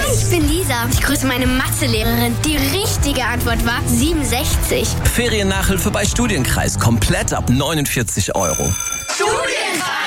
Hi, ich bin Lisa. Ich grüße meine Mathelehrerin. Die richtige Antwort war 67. Feriennachhilfe bei Studienkreis. Komplett ab 49 €. Studienreich!